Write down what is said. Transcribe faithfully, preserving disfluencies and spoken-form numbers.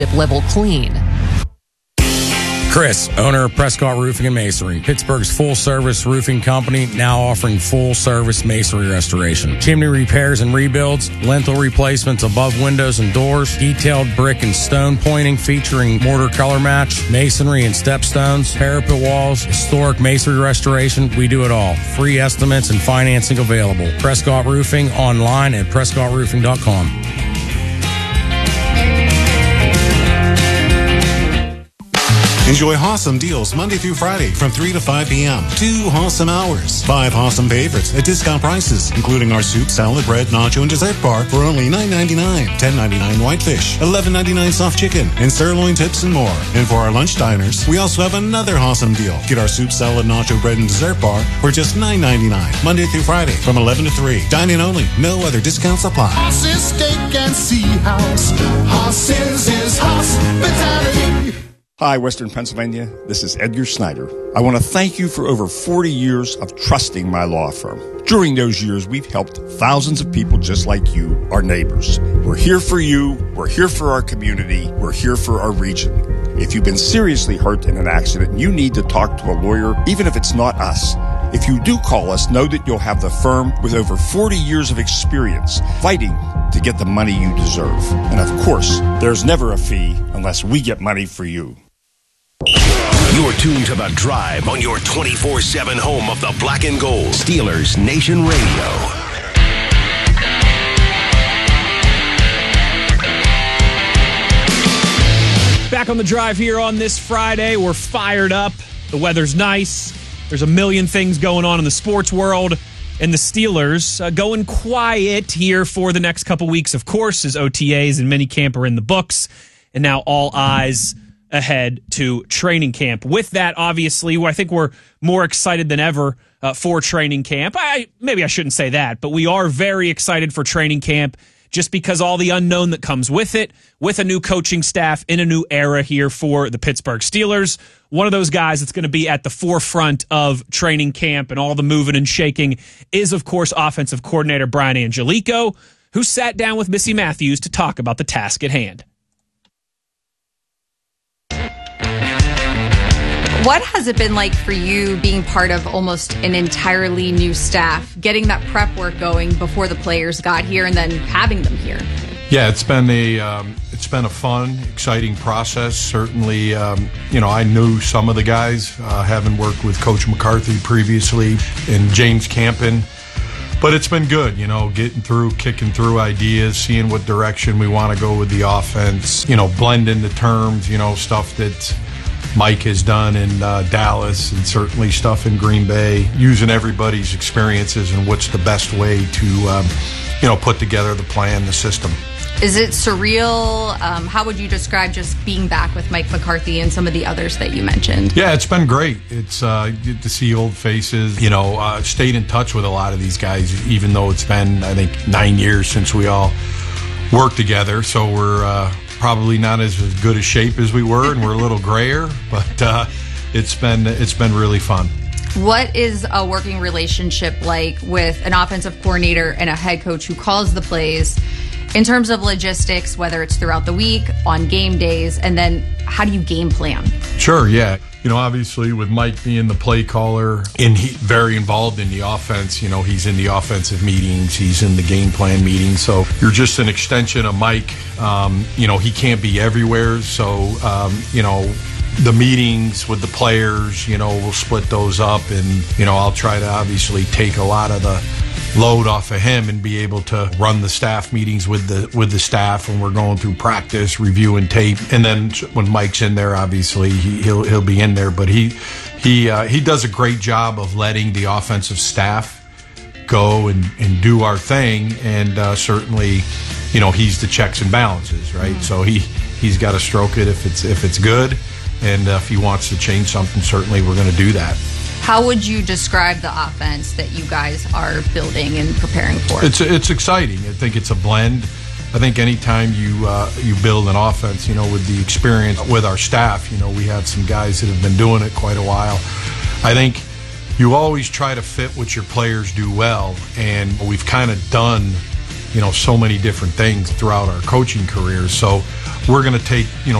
level clean. Chris, owner of Prescott Roofing and Masonry, Pittsburgh's full-service roofing company, now offering full-service masonry restoration. Chimney repairs and rebuilds, lintel replacements above windows and doors, detailed brick and stone pointing featuring mortar color match, masonry and stepstones, parapet walls, historic masonry restoration. We do it all. Free estimates and financing available. Prescott Roofing online at prescott roofing dot com. Enjoy Hawesome deals Monday through Friday from three to five p.m. Two Hawesome hours. Five Hawesome favorites at discount prices, including our soup, salad, bread, nacho, and dessert bar for only nine ninety-nine, ten ninety-nine whitefish, eleven ninety-nine soft chicken, and sirloin tips and more. And for our lunch diners, we also have another Hawesome deal. Get our soup, salad, nacho, bread, and dessert bar for just nine ninety-nine, Monday through Friday from eleven to three. Dine-in only. No other discounts apply. Hoss's Steak and Sea House. Hoss's is hospitality. Hi, Western Pennsylvania. This is Edgar Snyder. I want to thank you for over forty years of trusting my law firm. During those years, we've helped thousands of people just like you, our neighbors. We're here for you. We're here for our community. We're here for our region. If you've been seriously hurt in an accident, you need to talk to a lawyer, even if it's not us. If you do call us, know that you'll have the firm with over forty years of experience fighting to get the money you deserve. And of course, there's never a fee unless we get money for you. You're tuned to The Drive on your twenty-four seven home of the Black and Gold, Steelers Nation Radio. Back on The Drive here on this Friday. We're fired up. The weather's nice. There's a million things going on in the sports world. And the Steelers uh, going quiet here for the next couple weeks, of course, as O T As and minicamp are in the books. And now all eyes ahead to training camp. With that, obviously, I think we're more excited than ever uh, for training camp. I maybe I shouldn't say that, but we are very excited for training camp just because all the unknown that comes with it, with a new coaching staff in a new era here for the Pittsburgh Steelers. One of those guys that's going to be at the forefront of training camp and all the moving and shaking is, of course, offensive coordinator Brian Angelico, who sat down with Missy Matthews to talk about the task at hand. What has it been like for you being part of almost an entirely new staff, getting that prep work going before the players got here and then having them here? Yeah, it's been a um, it's been a fun, exciting process. Certainly, um, you know, I knew some of the guys, uh, having worked with Coach McCarthy previously and James Campen. But it's been good, you know, getting through, kicking through ideas, seeing what direction we want to go with the offense, you know, blending the terms, you know, stuff that Mike has done in uh, Dallas and certainly stuff in Green Bay, using everybody's experiences and what's the best way to, um, you know, put together the plan, the system. Is it surreal? Um, how would you describe just being back with Mike McCarthy and some of the others that you mentioned? Yeah, it's been great. It's uh, good to see old faces. You know, uh, stayed in touch with a lot of these guys, even though it's been, I think, nine years since we all worked together. So we're uh, probably not as good a shape as we were, and we're a little grayer, but uh, it's been it's been really fun. What is a working relationship like with an offensive coordinator and a head coach who calls the plays in terms of logistics, whether it's throughout the week, on game days, and then how do you game plan? Sure, yeah. You know, obviously with Mike being the play caller and he very involved in the offense, you know, he's in the offensive meetings, he's in the game plan meetings. So you're just an extension of Mike. Um, you know, he can't be everywhere. So, um, you know, the meetings with the players, you know, we'll split those up and, you know, I'll try to obviously take a lot of the load off of him and be able to run the staff meetings with the with the staff when we're going through practice, reviewing tape, and then when Mike's in there, obviously he, he'll he'll be in there. But he he uh, he does a great job of letting the offensive staff go and, and do our thing, and uh, certainly, you know, he's the checks and balances, right? Mm-hmm. So he he's got to stroke it if it's if it's good, and uh, if he wants to change something, certainly we're going to do that. How would you describe the offense that you guys are building and preparing for? It's it's exciting. I think it's a blend. I think anytime you uh, you build an offense, you know, with the experience with our staff, you know, we have some guys that have been doing it quite a while. I think you always try to fit what your players do well, and we've kind of done, you know, so many different things throughout our coaching careers. So we're going to take, you know,